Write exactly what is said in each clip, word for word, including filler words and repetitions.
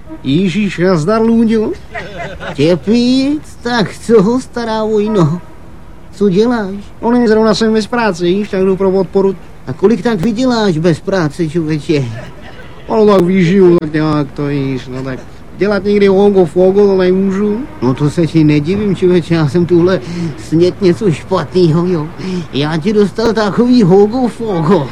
Ježíš, nazdar, Lůňo. Těpic, tak co, stará vojno? Co děláš? On zrovna jsem bez práce, víš, tak jdu pro podporu. A kolik tak vyděláš bez práce, člověče? Ale tak vyžiju, tak nějak to jíš, no tak dělat někdy hogo fogo, to nemůžu. No to se ti nedivím, člověče, já jsem tuhle snět něco špatného, jo. Já ti dostal takový hogo fogo.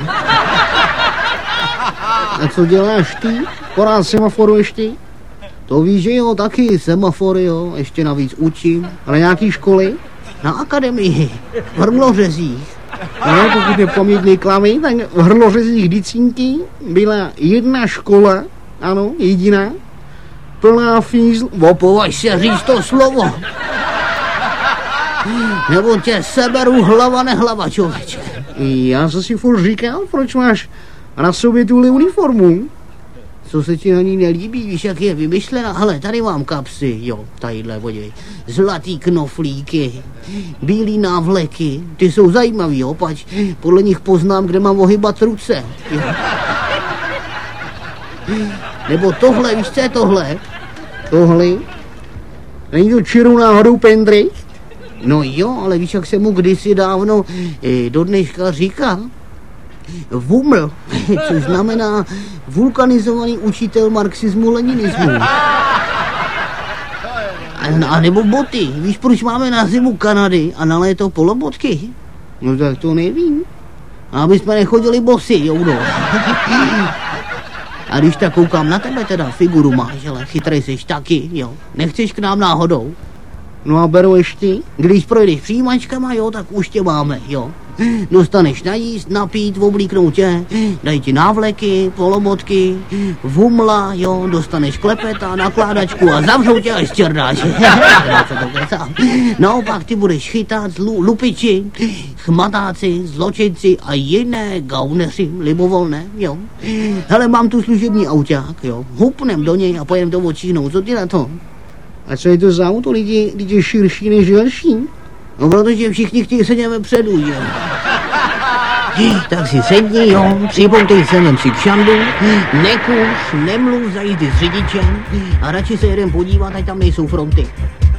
A co děláš ty? Porád semaforuješ ty? To víš, že jo, taky semafory, jo, ještě navíc učím. Ale nějaký školy? Na akademii, v Hrmlořezích. No, pokud je paměť neklamí, tak v Hrmlořezích Dicínky byla jedna škola, ano, jediná, plná fízl... Opovaž se říct to slovo. Nebo tě seberu hlava nehlava, člověče. Já jsem si furt říkal, proč máš na sobě tuhle uniformu? Co se ti na ní nelíbí, víš, jak je vymyšlená? Hele, tady mám kapsy, jo, tadyhle, podívej. Zlatý knoflíky, bílý návleky, ty jsou zajímavý, jo, pač podle nich poznám, kde mám ohybat ruce. Jo. Nebo tohle, víš, co je tohle? Tohle? Není to čiru náhodou pendry? No jo, ale víš, jak se mu kdysi dávno eh, do dneška říká? Vuml, což znamená vulkanizovaný učitel marxismu-leninismu. A nebo boty. Víš, proč máme na zimu Kanady a na léto polobotky? No tak to nevím. Aby jsme nechodili bosy, joudo. A když tak koukám na tebe teda, figuru máš, ale chytrej seš taky, jo. Nechceš k nám náhodou? No a beru ještě? Když projdeš přijímačkama, jo, tak už tě máme, jo. Dostaneš najíst, napít, oblíknout tě, dají ti návleky, polobotky, vumla, jo, dostaneš klepeta, nakládačku a zavřou tě až čerdáš. Naopak ty budeš chytat lu, lupiči, chmatáci, zločinci a jiné gauneři, libovolné, jo. Hele, mám tu služební auták, jo, hupnem do něj a pojedem to odčíhnout, co ty na to? A co je to za auto, lidi, lidi je širší než delší? No, protože všichni chtějí sedět vepředu, jo. Tak si sedni, jo, připoutej se nem si k šandu, nekuř, nemluv za jízdy s řidičem a radši se jeden podívat, ať tam nejsou fronty.